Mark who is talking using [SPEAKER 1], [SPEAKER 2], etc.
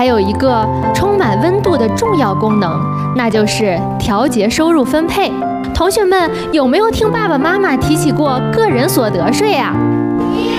[SPEAKER 1] 还有一个充满温度的重要功能，那就是调节收入分配。同学们有没有听爸爸妈妈提起过个人所得税呀？